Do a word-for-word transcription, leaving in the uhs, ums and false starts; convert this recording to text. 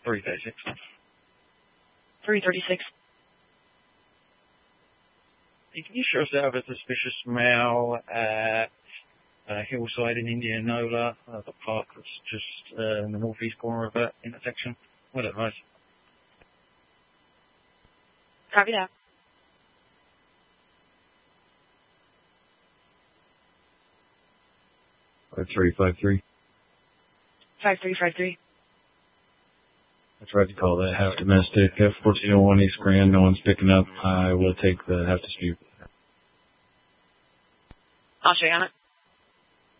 three thirty-six. three thirty-six. You can you show us out of a suspicious smell at uh, Hillside in Indianola, uh, the park that's just uh, in the northeast corner of that intersection? What advice? Copy that. five three five three. five three five three. I tried to call that half domestic, F fourteen oh one East Grand. No one's picking up. I will take the half dispute. I'll check on it.